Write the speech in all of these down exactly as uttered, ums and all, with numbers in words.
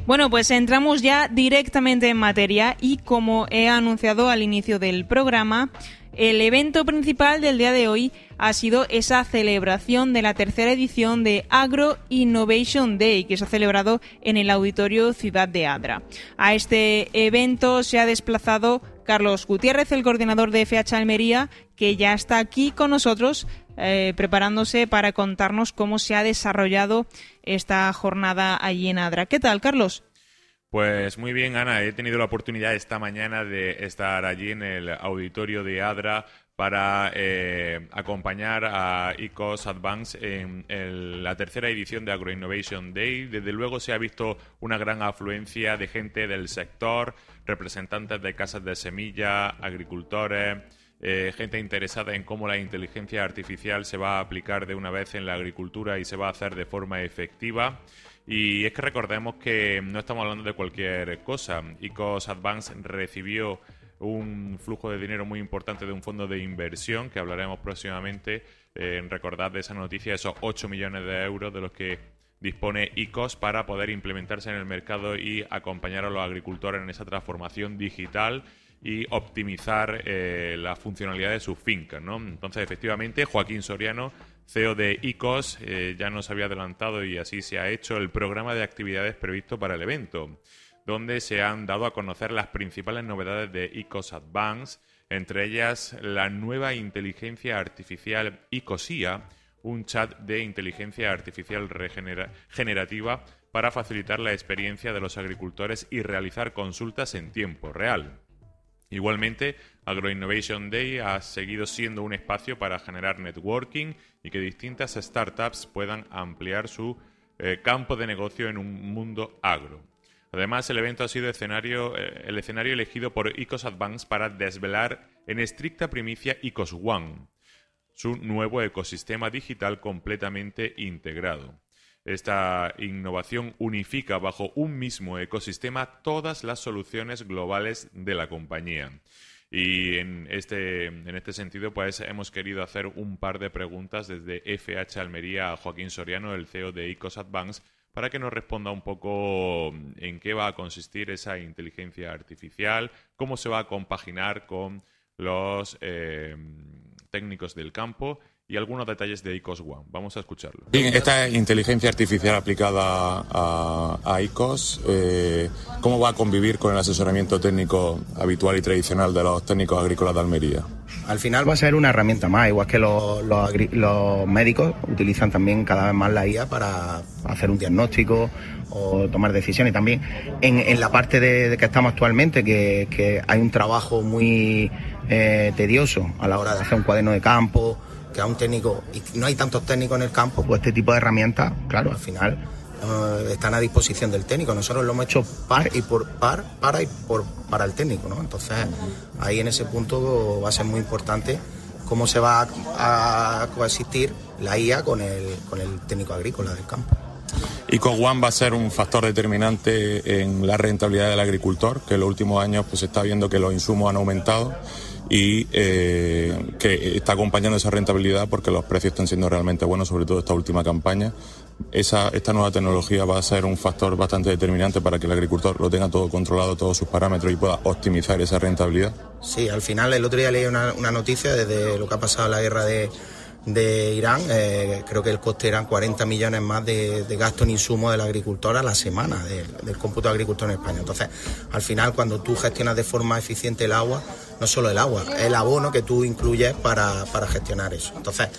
Bueno, pues entramos ya directamente en materia y como he anunciado al inicio del programa, el evento principal del día de hoy ha sido esa celebración de la tercera edición de Agro Innovation Day, que se ha celebrado en el Auditorio Ciudad de Adra. A este evento se ha desplazado Carlos Gutiérrez, el coordinador de F H Almería, que ya está aquí con nosotros eh, preparándose para contarnos cómo se ha desarrollado esta jornada allí en Adra. ¿Qué tal, Carlos? Pues muy bien, Ana. He tenido la oportunidad esta mañana de estar allí en el auditorio de Adra para eh, acompañar a ICOS Advance en el, la tercera edición de Agro Innovation Day. Desde luego se ha visto una gran afluencia de gente del sector, representantes de casas de semilla, agricultores, eh, gente interesada en cómo la inteligencia artificial se va a aplicar de una vez en la agricultura y se va a hacer de forma efectiva. Y es que recordemos que no estamos hablando de cualquier cosa. ICOS Advance recibió un flujo de dinero muy importante de un fondo de inversión, que hablaremos próximamente. Eh, recordad de esa noticia, esos ocho millones de euros de los que dispone ICOS para poder implementarse en el mercado y acompañar a los agricultores en esa transformación digital y optimizar eh, la funcionalidad de sus fincas, ¿no? Entonces, efectivamente, Joaquín Soriano, C E O de ICOS, eh, ya nos había adelantado y así se ha hecho el programa de actividades previsto para el evento, donde se han dado a conocer las principales novedades de ICOS Advance, entre ellas la nueva inteligencia artificial ICOS I A, un chat de inteligencia artificial regenera- generativa para facilitar la experiencia de los agricultores y realizar consultas en tiempo real. Igualmente, Agro Innovation Day ha seguido siendo un espacio para generar networking y que distintas startups puedan ampliar su eh, campo de negocio en un mundo agro. Además, el evento ha sido escenario, eh, el escenario elegido por ICOS Advance para desvelar en estricta primicia ICOS One, su nuevo ecosistema digital completamente integrado. Esta innovación unifica bajo un mismo ecosistema todas las soluciones globales de la compañía. Y en este, en este sentido, pues hemos querido hacer un par de preguntas desde F H Almería a Joaquín Soriano, el C E O de ICOS Advance, para que nos responda un poco en qué va a consistir esa inteligencia artificial, cómo se va a compaginar con los eh, técnicos del campo y algunos detalles de ICOS One. Vamos a escucharlo. Esta inteligencia artificial aplicada a, a ICOS, eh, ¿cómo va a convivir con el asesoramiento técnico habitual y tradicional de los técnicos agrícolas de Almería? Al final va a ser una herramienta más, igual que los, los, agri- los médicos utilizan también cada vez más la I A para hacer un diagnóstico o tomar decisiones. También en, en la parte de, de que estamos actualmente, que, que hay un trabajo muy eh, tedioso a la hora de hacer un cuaderno de campo, que a un técnico, y no hay tantos técnicos en el campo, pues este tipo de herramientas, claro, al final uh, están a disposición del técnico. Nosotros lo hemos hecho par y por par, para y por para el técnico, ¿no? Entonces, ahí en ese punto va a ser muy importante cómo se va a, a coexistir la I A con el, con el técnico agrícola del campo. ICOS One va a ser un factor determinante en la rentabilidad del agricultor, que en los últimos años pues se está viendo que los insumos han aumentado y eh, que está acompañando esa rentabilidad porque los precios están siendo realmente buenos, sobre todo esta última campaña. Esa, esta nueva tecnología va a ser un factor bastante determinante para que el agricultor lo tenga todo controlado, todos sus parámetros, y pueda optimizar esa rentabilidad. Sí, al final el otro día leí una, una noticia desde lo que ha pasado en la guerra de, de Irán. Eh, creo que el coste eran cuarenta millones más de, de gasto en insumos del agricultor a la semana, de, del cómputo agricultor en España. Entonces, al final, cuando tú gestionas de forma eficiente el agua, no solo el agua, es el abono que tú incluyes para, para gestionar eso. Entonces,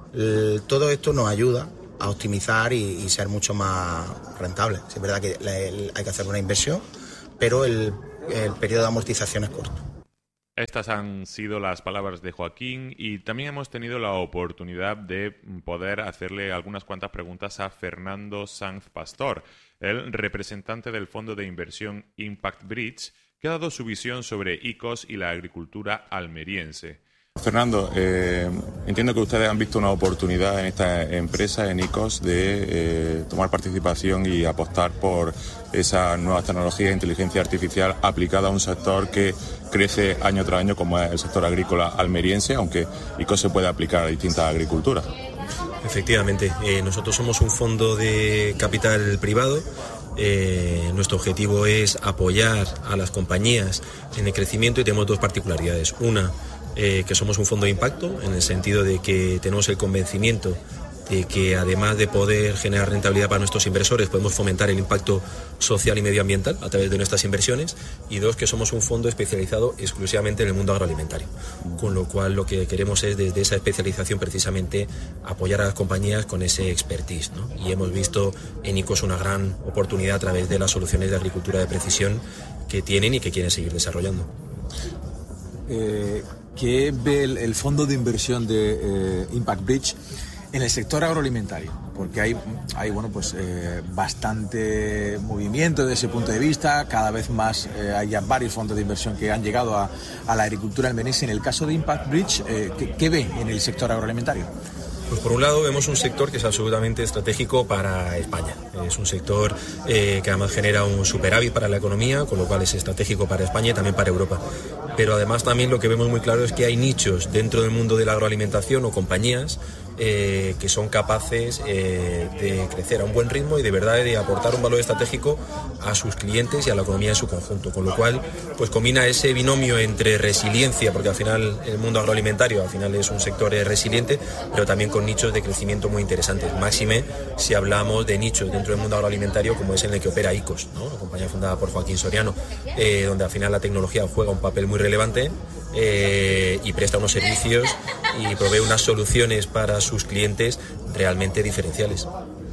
el, todo esto nos ayuda a optimizar y, y ser mucho más rentable. Sí, es verdad que le, el, hay que hacer una inversión, pero el, el periodo de amortización es corto. Estas han sido las palabras de Joaquín y también hemos tenido la oportunidad de poder hacerle algunas cuantas preguntas a Fernando Sanz Pastor, el representante del fondo de inversión Impact Bridge, que ha dado su visión sobre ICOS y la agricultura almeriense. Fernando, eh, entiendo que ustedes han visto una oportunidad en esta empresa, en ICOS, de eh, tomar participación y apostar por esa nueva tecnología de inteligencia artificial aplicada a un sector que crece año tras año, como es el sector agrícola almeriense, aunque ICOS se puede aplicar a distintas agriculturas. Efectivamente, eh, nosotros somos un fondo de capital privado Eh, nuestro objetivo es apoyar a las compañías en el crecimiento y tenemos dos particularidades. Una, eh, que somos un fondo de impacto, en el sentido de que tenemos el convencimiento de que además de poder generar rentabilidad para nuestros inversores, podemos fomentar el impacto social y medioambiental a través de nuestras inversiones. Y dos, que somos un fondo especializado exclusivamente en el mundo agroalimentario, con lo cual lo que queremos es desde esa especialización precisamente apoyar a las compañías con ese expertise, ¿no? Y hemos visto en ICOS una gran oportunidad a través de las soluciones de agricultura de precisión que tienen y que quieren seguir desarrollando. Eh, ¿Qué ve el, el fondo de inversión de eh, Impact Bridge en el sector agroalimentario? Porque hay, hay bueno, pues, eh, bastante movimiento desde ese punto de vista, cada vez más eh, hay ya varios fondos de inversión que han llegado a, a la agricultura almeriense. En el caso de Impact Bridge, eh, ¿qué, ¿qué ve en el sector agroalimentario? Pues por un lado vemos un sector que es absolutamente estratégico para España. Es un sector eh, que además genera un superávit para la economía, con lo cual es estratégico para España y también para Europa. Pero además también lo que vemos muy claro es que hay nichos dentro del mundo de la agroalimentación o compañías eh, que son capaces eh, de crecer a un buen ritmo y de verdad de aportar un valor estratégico a sus clientes y a la economía en su conjunto. Con lo cual pues combina ese binomio entre resiliencia, porque al final el mundo agroalimentario al final es un sector resiliente, pero también con nichos de crecimiento muy interesantes, máxime si hablamos de nichos dentro del mundo agroalimentario como es en el que opera ICOS, ¿no? La compañía fundada por Joaquín Soriano, eh, donde al final la tecnología juega un papel muy relevante eh, y presta unos servicios y provee unas soluciones para sus clientes realmente diferenciales.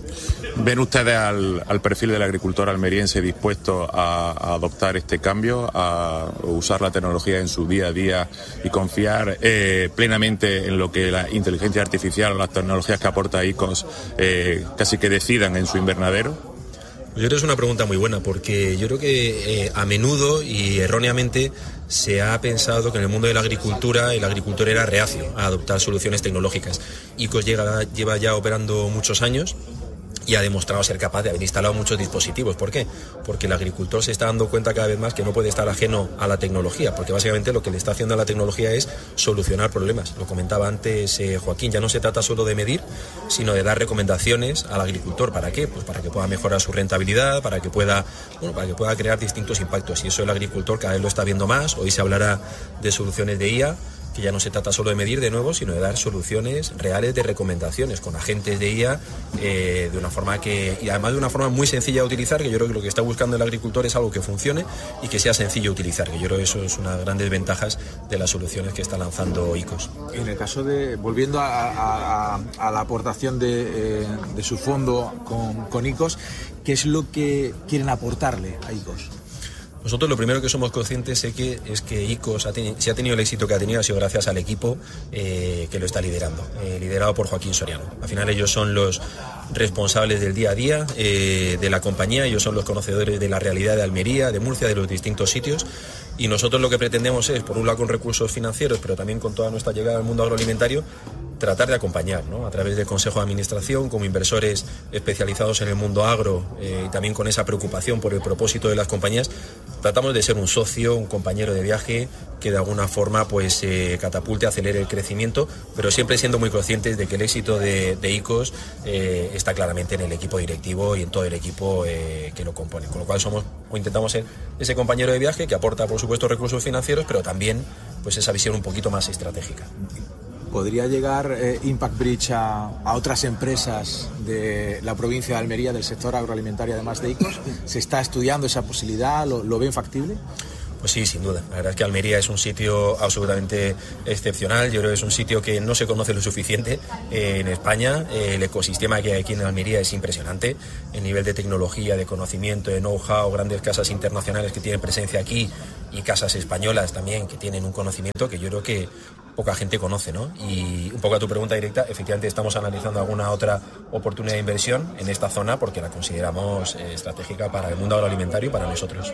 ¿Ven ustedes al, al perfil del agricultor almeriense dispuesto a, a adoptar este cambio, a usar la tecnología en su día a día y confiar eh, plenamente en lo que la inteligencia artificial o las tecnologías que aporta ICOS eh, casi que decidan en su invernadero? Yo creo que es una pregunta muy buena, porque yo creo que eh, a menudo y erróneamente se ha pensado que en el mundo de la agricultura el agricultor era reacio a adoptar soluciones tecnológicas. ICOS llega, lleva ya operando muchos años y ha demostrado ser capaz de haber instalado muchos dispositivos. ¿Por qué? Porque el agricultor se está dando cuenta cada vez más que no puede estar ajeno a la tecnología, porque básicamente lo que le está haciendo a la tecnología es solucionar problemas. Lo comentaba antes eh, Joaquín, ya no se trata solo de medir, sino de dar recomendaciones al agricultor. ¿Para qué? Pues para que pueda mejorar su rentabilidad, para que pueda, bueno, para que pueda crear distintos impactos. Y eso el agricultor cada vez lo está viendo más. Hoy se hablará de soluciones de I A, que ya no se trata solo de medir de nuevo, sino de dar soluciones reales de recomendaciones con agentes de I A eh, de una forma que, y además de una forma muy sencilla de utilizar, que yo creo que lo que está buscando el agricultor es algo que funcione y que sea sencillo de utilizar, que yo creo que eso es una de las grandes ventajas de las soluciones que está lanzando ICOS. En el caso de, volviendo a, a, a, a la aportación de, eh, de su fondo con, con ICOS, ¿qué es lo que quieren aportarle a ICOS? Nosotros lo primero que somos conscientes es que, es que ICOS ha teni- si ha tenido el éxito que ha tenido ha sido gracias al equipo eh, que lo está liderando, eh, liderado por Joaquín Soriano. Al final ellos son los responsables del día a día eh, de la compañía, ellos son los conocedores de la realidad de Almería, de Murcia, de los distintos sitios, y nosotros lo que pretendemos es, por un lado con recursos financieros, pero también con toda nuestra llegada al mundo agroalimentario, tratar de acompañar, ¿no? A través del Consejo de Administración, como inversores especializados en el mundo agro eh, y también con esa preocupación por el propósito de las compañías, tratamos de ser un socio, un compañero de viaje que de alguna forma pues eh, catapulte, acelere el crecimiento, pero siempre siendo muy conscientes de que el éxito de, de ICOS eh, está claramente en el equipo directivo y en todo el equipo eh, que lo compone, con lo cual somos o intentamos ser ese compañero de viaje que aporta por supuesto recursos financieros, pero también pues esa visión un poquito más estratégica. ¿Podría llegar eh, Impact Bridge a, a otras empresas de la provincia de Almería, del sector agroalimentario, además de ICOS? ¿Se está estudiando esa posibilidad? ¿Lo, lo ven factible? Pues sí, sin duda. La verdad es que Almería es un sitio absolutamente excepcional. Yo creo que es un sitio que no se conoce lo suficiente eh, en España. Eh, el ecosistema que hay aquí en Almería es impresionante. El nivel de tecnología, de conocimiento, de know-how, grandes casas internacionales que tienen presencia aquí y casas españolas también que tienen un conocimiento que yo creo que poca gente conoce, ¿no? Y un poco a tu pregunta directa, efectivamente estamos analizando alguna otra oportunidad de inversión en esta zona porque la consideramos eh, estratégica para el mundo agroalimentario y para nosotros.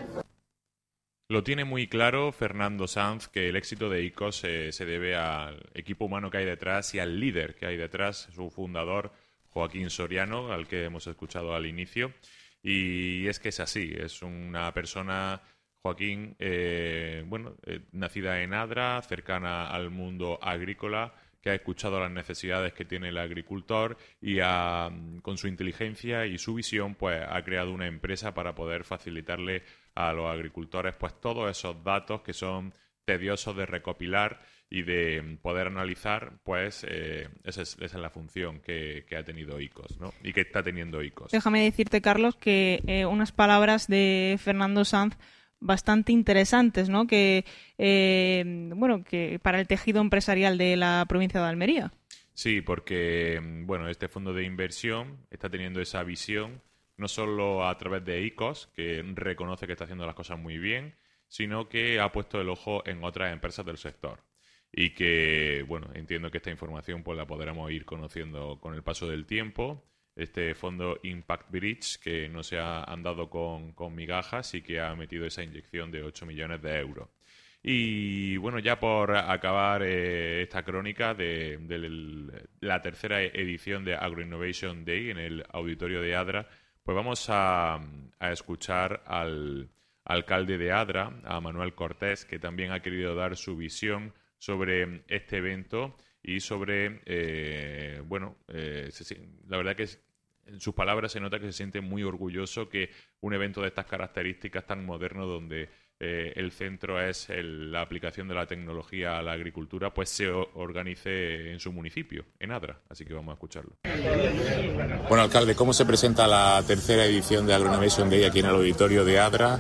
Lo tiene muy claro Fernando Sanz, que el éxito de ICOS eh, se debe al equipo humano que hay detrás y al líder que hay detrás, su fundador Joaquín Soriano, al que hemos escuchado al inicio. Y es que es así, es una persona, Joaquín, eh, bueno, eh, nacida en Adra, cercana al mundo agrícola, que ha escuchado las necesidades que tiene el agricultor y ha, con su inteligencia y su visión, pues ha creado una empresa para poder facilitarle a los agricultores pues todos esos datos que son tediosos de recopilar y de poder analizar. Pues eh, esa, es, esa es la función que, que ha tenido I C O S, ¿no? Y que está teniendo I C O S. Déjame decirte, Carlos, que eh, unas palabras de Fernando Sanz bastante interesantes, ¿no? Que eh, bueno, que para el tejido empresarial de la provincia de Almería. Sí, porque bueno, este fondo de inversión está teniendo esa visión no solo a través de I C O S, que reconoce que está haciendo las cosas muy bien, sino que ha puesto el ojo en otras empresas del sector. Y que, bueno, entiendo que esta información pues la podremos ir conociendo con el paso del tiempo. Este fondo Impact Bridge, que no se ha andado con, con migajas y que ha metido esa inyección de ocho millones de euros. Y bueno, ya por acabar eh, esta crónica de, de, de la tercera edición de AgroInnovation Day en el auditorio de Adra, pues vamos a, a escuchar al alcalde de Adra, a Manuel Cortés, que también ha querido dar su visión sobre este evento y sobre, eh, bueno, eh, se, la verdad que es, en sus palabras se nota que se siente muy orgulloso que un evento de estas características tan moderno, donde eh, el centro es el, la aplicación de la tecnología a la agricultura, pues se organice en su municipio, en Adra. Así que vamos a escucharlo. Bueno, alcalde, ¿cómo se presenta la tercera edición de AgroInnovation Day aquí en el auditorio de Adra?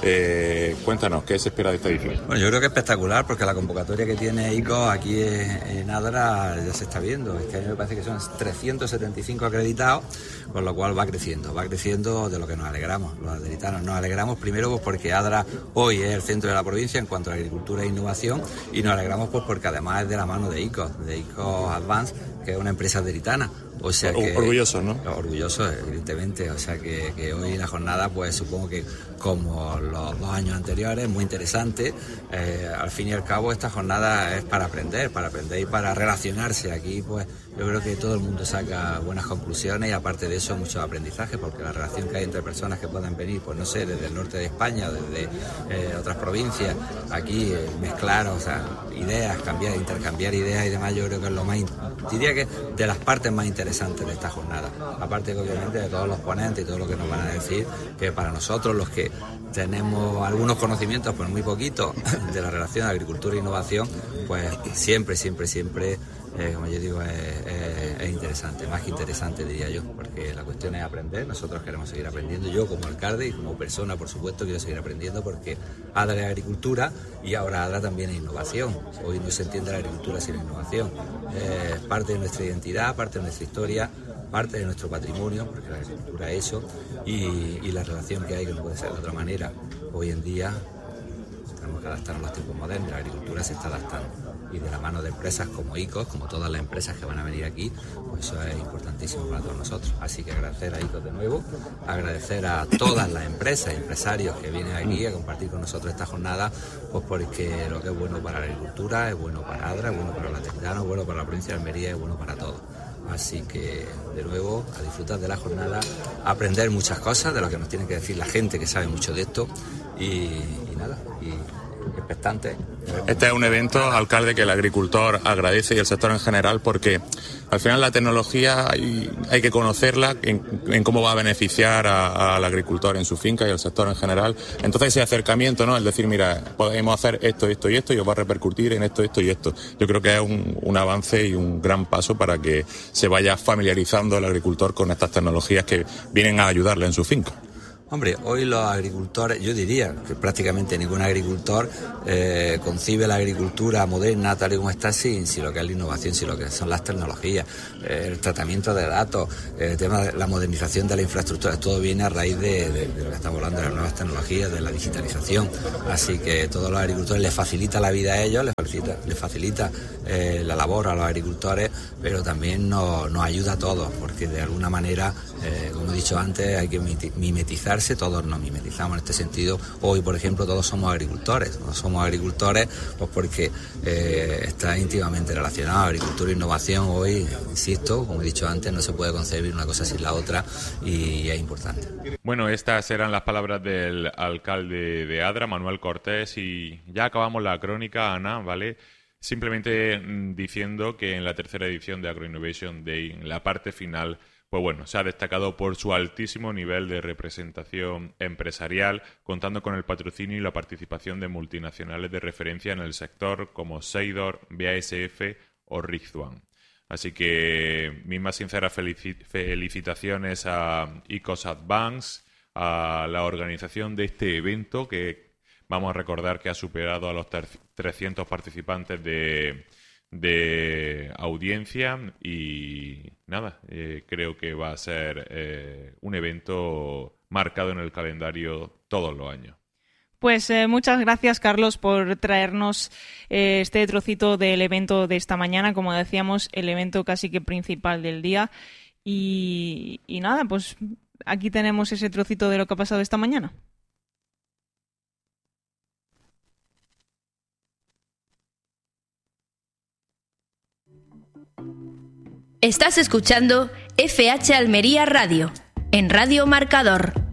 Eh, cuéntanos, ¿qué se espera de esta edición? Bueno, yo creo que es espectacular, porque la convocatoria que tiene I C O S aquí en Adra ya se está viendo. Este año me parece que son trescientos setenta y cinco acreditados, con lo cual va creciendo, va creciendo, de lo que nos alegramos, los adraitanos. Nos alegramos primero pues porque Adra hoy es el centro de la provincia en cuanto a agricultura e innovación, y nos alegramos pues porque además es de la mano de I C O S, de I C O S Advance, que es una empresa adritana. O sea que, orgulloso, ¿no? Orgulloso, evidentemente. O sea que, que hoy la jornada, pues supongo que como los dos años anteriores, muy interesante. Eh, al fin y al cabo, esta jornada es para aprender, para aprender y para relacionarse. Aquí, pues yo creo que todo el mundo saca buenas conclusiones, y aparte de eso, mucho aprendizaje, porque la relación que hay entre personas que puedan venir, pues no sé, desde el norte de España, desde eh, otras provincias, aquí eh, mezclar, o sea, ideas, cambiar, intercambiar ideas y demás, yo creo que es lo más, diría que de las partes más interesantes de esta jornada. Aparte que obviamente de todos los ponentes y todo lo que nos van a decir, que para nosotros los que tenemos algunos conocimientos, pues muy poquito, de la relación de agricultura e innovación, pues siempre, siempre, siempre, eh, como yo digo, es, es, es interesante, más que interesante diría yo, porque la cuestión es aprender. Nosotros queremos seguir aprendiendo, yo como alcalde y como persona, por supuesto, quiero seguir aprendiendo, porque Adra es agricultura y ahora Adra también es innovación. Hoy no se entiende la agricultura sin innovación. Es eh, parte de nuestra identidad, parte de nuestra historia, parte de nuestro patrimonio, porque la agricultura es eso, y, y la relación que hay, que no puede ser de otra manera. Hoy en día tenemos que adaptarnos a los tiempos modernos, la agricultura se está adaptando, y de la mano de empresas como I C O S, como todas las empresas que van a venir aquí, pues eso es importantísimo para todos nosotros. Así que agradecer a I C O S de nuevo, agradecer a todas las empresas y empresarios que vienen aquí a compartir con nosotros esta jornada, pues porque lo que es bueno para la agricultura es bueno para Adra, es bueno para los atleticanos, es bueno para la provincia de Almería, es bueno para todos. Así que, de nuevo, a disfrutar de la jornada, a aprender muchas cosas de lo que nos tiene que decir la gente que sabe mucho de esto, y, y nada, y expectantes. Este es un evento, alcalde, que el agricultor agradece, y el sector en general, porque al final la tecnología hay, hay que conocerla en, en cómo va a beneficiar a, al agricultor en su finca y al sector en general. Entonces ese acercamiento, ¿no? El decir, mira, podemos hacer esto, esto y esto, y os va a repercutir en esto, esto y esto. Yo creo que es un, un avance y un gran paso para que se vaya familiarizando el agricultor con estas tecnologías que vienen a ayudarle en su finca. Hombre, hoy los agricultores, yo diría que prácticamente ningún agricultor eh, concibe la agricultura moderna tal y como está sin, sin lo que es la innovación, sin lo que son las tecnologías, eh, el tratamiento de datos, el tema de la modernización de la infraestructura. Todo viene a raíz de, de, de lo que estamos hablando, de las nuevas tecnologías, de la digitalización. Así que todos los agricultores les facilita la vida a ellos, les facilita, les facilita eh, la labor a los agricultores, pero también nos, nos ayuda a todos, porque de alguna manera, eh, como he dicho antes, hay que mimetizar. Todos nos mimetizamos en este sentido. Hoy, por ejemplo, todos somos agricultores. Todos somos agricultores pues porque eh, está íntimamente relacionado. Agricultura e innovación hoy, insisto, como he dicho antes, no se puede concebir una cosa sin la otra, y es importante. Bueno, estas eran las palabras del alcalde de Adra, Manuel Cortés, y ya acabamos la crónica, Ana, ¿vale? simplemente mm, diciendo que en la tercera edición de Agro Innovation Day, en la parte final, pues bueno, se ha destacado por su altísimo nivel de representación empresarial, contando con el patrocinio y la participación de multinacionales de referencia en el sector como Seidor, B A S F o Rizwan. Así que mis más sinceras felici- felicitaciones a ICOS Advance, a la organización de este evento, que vamos a recordar que ha superado a los ter- trescientos participantes de, de audiencia, y nada, eh, creo que va a ser eh, un evento marcado en el calendario todos los años. Pues eh, muchas gracias, Carlos, por traernos eh, este trocito del evento de esta mañana, como decíamos, el evento casi que principal del día. Y, y nada, pues aquí tenemos ese trocito de lo que ha pasado esta mañana. Estás escuchando F H Almería Radio, en Radio Marcador.